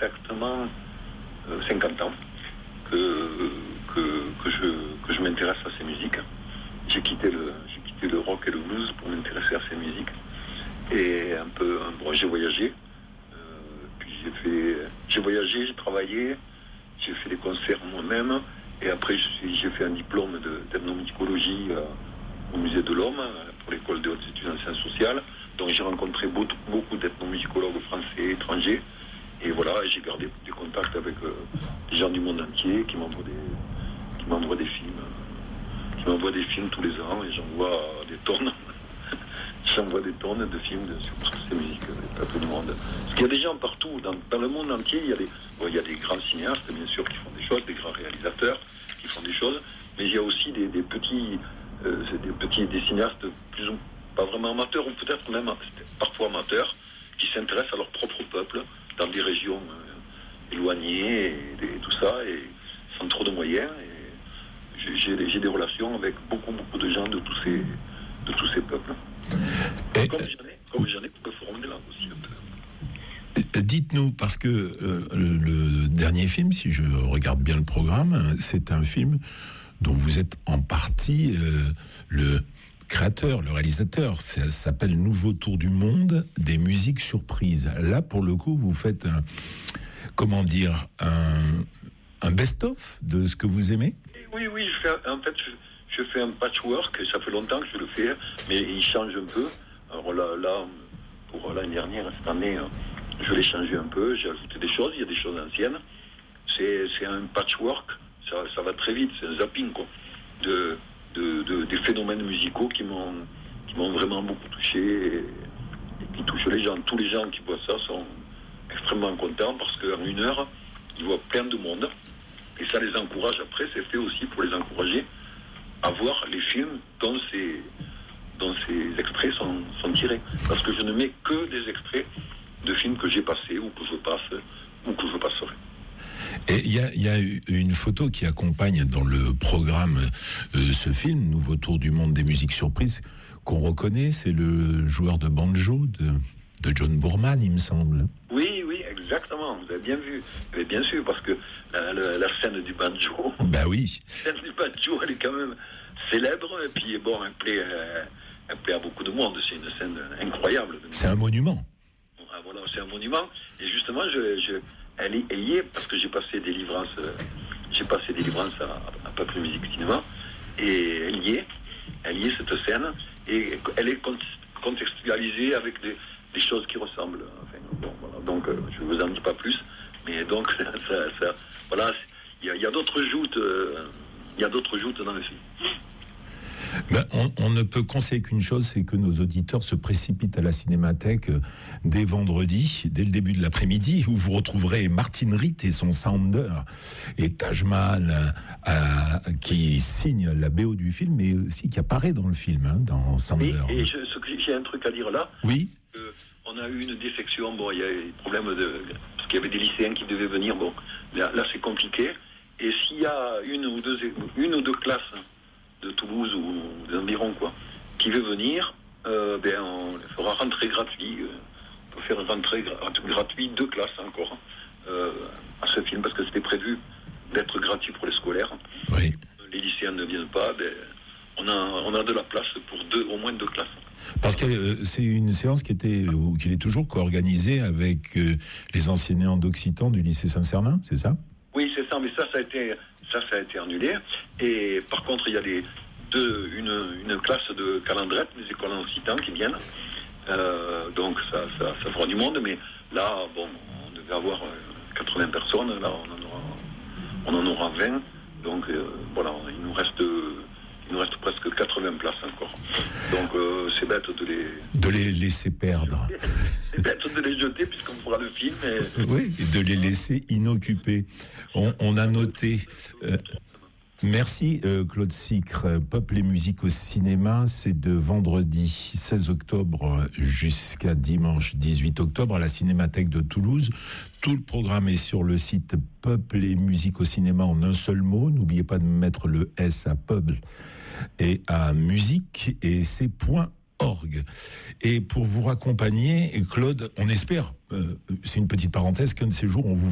exactement 50 ans que je m'intéresse à ces musiques. J'ai quitté le rock et le blues pour m'intéresser à ces musiques. Et j'ai voyagé. J'ai voyagé, j'ai travaillé, j'ai fait des concerts moi-même. Et après, j'ai fait un diplôme d'ethnomusicologie au Musée de l'Homme, pour l'école des hautes études en sciences sociales. Donc j'ai rencontré beaucoup d'ethnomusicologues français, étrangers. Et voilà, j'ai gardé des contacts avec des gens du monde entier qui m'envoient des films. Qui m'envoient des films tous les ans et j'envoie des tonnes. J'envoie des tonnes de films sur toutes ces musiques des peuples du monde. Parce qu'il y a des gens partout, dans le monde entier, il y a des grands cinéastes, bien sûr, qui font des choses, des grands réalisateurs qui font des choses, mais il y a aussi des cinéastes plus ou pas vraiment amateurs, ou peut-être même parfois amateurs, qui s'intéressent à leur propre peuple, dans des régions éloignées, et tout ça, et sans trop de moyens. Et j'ai des relations avec beaucoup de gens de tous ces peuples. Comme j'en ai pour le Forum des langues aussi un peu. Dites-nous, parce que le dernier film, si je regarde bien le programme, c'est un film dont vous êtes en partie le créateur, le réalisateur. Ça s'appelle Nouveau Tour du Monde, des musiques surprises. Là, pour le coup, vous faites un best-of de ce que vous aimez? Oui, je fais un patchwork, ça fait longtemps que je le fais, mais il change un peu. Alors là pour l'année dernière, cette année, je l'ai changé un peu, j'ai ajouté des choses, il y a des choses anciennes. C'est un patchwork, ça va très vite, c'est un zapping, quoi, des phénomènes musicaux qui m'ont vraiment beaucoup touché et qui touchent les gens. Tous les gens qui voient ça sont extrêmement contents parce qu'en une heure, ils voient plein de monde et ça les encourage. Après, c'est fait aussi pour les encourager à voir les films dont ces extraits sont tirés. Parce que je ne mets que des extraits de films que j'ai passés ou que je passe ou que je passerai. Et il y a une photo qui accompagne dans le programme ce film, Nouveau Tour du Monde des musiques surprises, qu'on reconnaît, c'est le joueur de banjo de John Boorman, il me semble. Oui, exactement, vous avez bien vu. Mais bien sûr, parce que la scène du banjo... Bah oui. La scène du banjo, elle est quand même célèbre, et puis bon, elle plaît à beaucoup de monde, c'est une scène incroyable. C'est un monument. Voilà, c'est un monument, et justement, elle y est, parce que j'ai passé des livrances à Peuple Musique Cinéma, et elle y est cette scène, et elle est contextualisée avec des choses qui ressemblent. Enfin, bon, voilà. Donc, je vous en dis pas plus, mais donc, voilà, il y a d'autres joutes, dans le film. Ben, on ne peut conseiller qu'une chose, c'est que nos auditeurs se précipitent à la Cinémathèque dès vendredi, dès le début de l'après-midi, où vous retrouverez Martin Ritt et son Sounder, et Taj Mahal qui signe la BO du film, mais aussi qui apparaît dans le film, dans Sounder. Et j'ai un truc à dire là. Oui. On a eu une défection, bon, il y a eu des problèmes parce qu'il y avait des lycéens qui devaient venir, bon, là c'est compliqué, et s'il y a une ou deux classes de Toulouse ou des environs, quoi, qui veut venir, on les fera rentrer gratuit. On peut faire rentrer gratuit 2 classes encore à ce film, parce que c'était prévu d'être gratuit pour les scolaires. Oui. Les lycéens ne viennent pas, on a de la place pour au moins 2 classes. Parce que c'est une séance qui est toujours co-organisée avec les enseignants d'occitan du lycée Saint-Cernin, c'est ça? Oui, c'est ça, mais ça a été annulé. Et par contre, il y a une classe de calendrette, des écoles en occitan qui viennent. Donc ça fera du monde, mais là, bon, on devait avoir 80 personnes, là on en aura 20. Donc voilà, il nous reste presque 80 places encore. Donc c'est bête de les laisser perdre. C'est bête de les jeter puisqu'on fera le film. Oui, et de les laisser inoccupés. On a noté. Merci Claude Sicre. Peuple et musique au cinéma, c'est de vendredi 16 octobre jusqu'à dimanche 18 octobre à la Cinémathèque de Toulouse. Tout le programme est sur le site Peuple et musique au cinéma en un seul mot. N'oubliez pas de mettre le S à Peuple et à musique, et c'est .org. Et pour vous raccompagner, Claude, on espère, c'est une petite parenthèse, qu'un de ces jours on vous